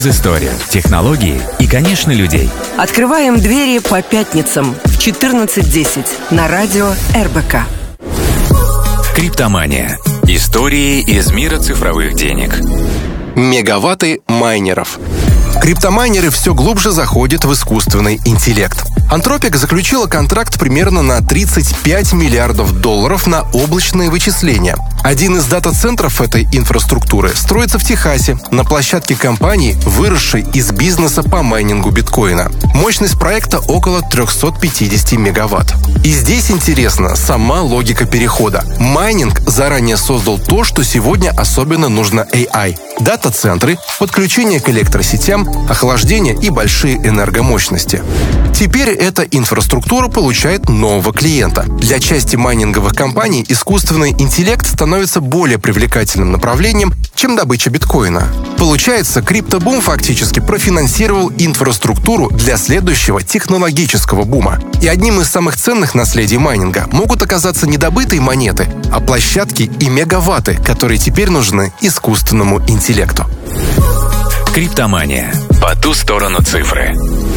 История, технологии и, конечно, людей. Открываем двери по пятницам в 14:10 на радио РБК. Криптомания. Истории из мира цифровых денег. Мегаватты майнеров. Криптомайнеры все глубже заходят в искусственный интеллект. Anthropic заключила контракт примерно на $35 миллиардов на облачные вычисления. Один из дата-центров этой инфраструктуры строится в Техасе, на площадке компании, выросшей из бизнеса по майнингу биткоина. Мощность проекта около 350 мегаватт. И здесь интересна сама логика перехода. Майнинг заранее создал то, что сегодня особенно нужно AI. Дата-центры, подключение к электросетям, охлаждение и большие энергомощности. Теперь эта инфраструктура получает нового клиента. Для части майнинговых компаний искусственный интеллект становится более привлекательным направлением, чем добыча биткоина. Получается, криптобум фактически профинансировал инфраструктуру для следующего технологического бума. И одним из самых ценных наследий майнинга могут оказаться не добытые монеты, а площадки и мегаватты, которые теперь нужны искусственному интеллекту. Криптомания. По ту сторону цифры.